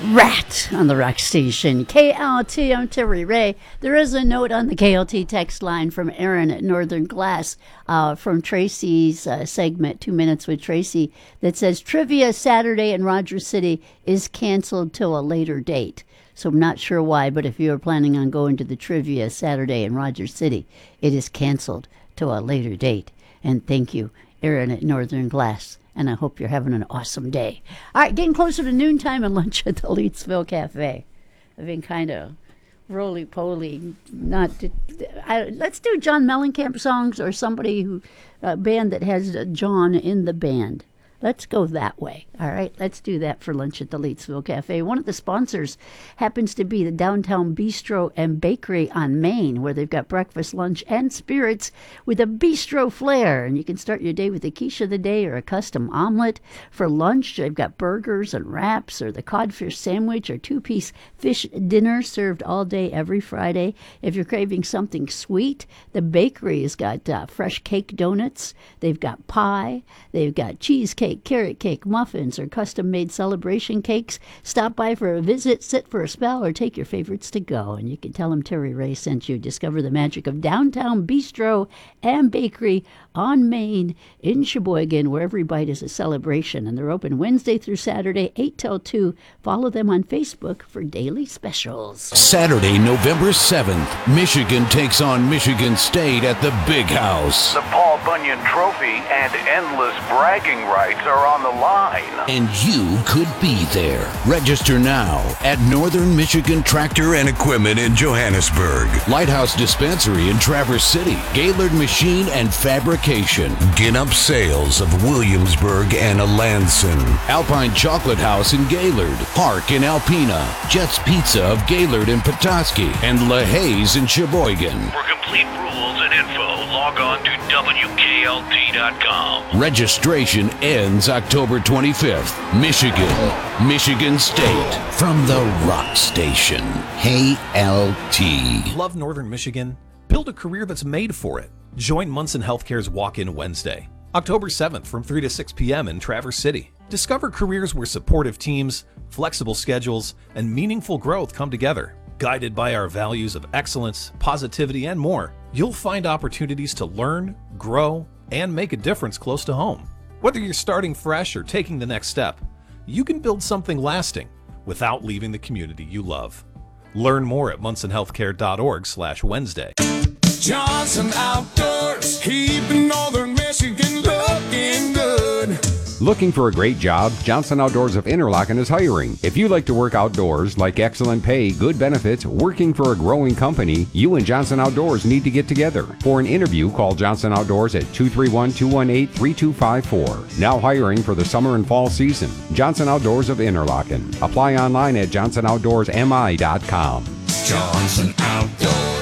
Rat on the rock station. KLT, I'm Terry Ray. There is a note on the KLT text line from Aaron at Northern Glass from Tracy's segment, 2 Minutes with Tracy, that says Trivia Saturday in Rogers City is canceled till a later date. So I'm not sure why, but if you are planning on going to the Trivia Saturday in Rogers City, it is canceled till a later date. And thank you, Aaron at Northern Glass. And I hope you're having an awesome day. All right, getting closer to noontime and lunch at the Leedsville Cafe. I've been kind of roly-poly. Let's do John Mellencamp songs or somebody a band that has John in the band. Let's go that way. All right, let's do that for lunch at the Leedsville Cafe. One of the sponsors happens to be the Downtown Bistro and Bakery on Main, where they've got breakfast, lunch, and spirits with a bistro flair. And you can start your day with a quiche of the day or a custom omelet. For lunch, they've got burgers and wraps or the codfish sandwich or two-piece fish dinner served all day every Friday. If you're craving something sweet, the bakery has got fresh cake donuts. They've got pie. They've got cheesecake, carrot cake, muffins, or custom-made celebration cakes. Stop by for a visit, sit for a spell, or take your favorites to go. And you can tell them Terry Ray sent you. Discover the magic of Downtown Bistro and Bakery on Main in Sheboygan, where every bite is a celebration. And they're open Wednesday through Saturday, 8 till 2. Follow them on Facebook for daily specials. Saturday, November 7th, Michigan takes on Michigan State at the Big House. The Paul Bunyan Trophy and endless bragging rights are on the line. And you could be there. Register now at Northern Michigan Tractor and Equipment in Johannesburg, Lighthouse Dispensary in Traverse City, Gaylord Machine and Fabrication, Ginup Sales of Williamsburg and Alanson, Alpine Chocolate House in Gaylord, Park in Alpena, Jets Pizza of Gaylord and Petoskey, and LaHaye's in Sheboygan. For complete rules and info, log on to WKLT.com. Registration ends October 25th. Michigan State. From the Rock Station. Hey, LT. Love Northern Michigan? Build a career that's made for it. Join Munson Healthcare's Walk-In Wednesday, October 7th from 3 to 6 p.m. in Traverse City. Discover careers where supportive teams, flexible schedules, and meaningful growth come together. Guided by our values of excellence, positivity, and more, you'll find opportunities to learn, grow, and make a difference close to home. Whether you're starting fresh or taking the next step, you can build something lasting without leaving the community you love. Learn more at munsonhealthcare.org/Wednesday. Johnson Outdoors, keeping Northern Michigan looking good. Looking for a great job? Johnson Outdoors of Interlaken is hiring. If you like to work outdoors, like excellent pay, good benefits, working for a growing company, you and Johnson Outdoors need to get together. For an interview, call Johnson Outdoors at 231-218-3254. Now hiring for the summer and fall season. Johnson Outdoors of Interlaken. Apply online at JohnsonOutdoorsMI.com. Johnson Outdoors.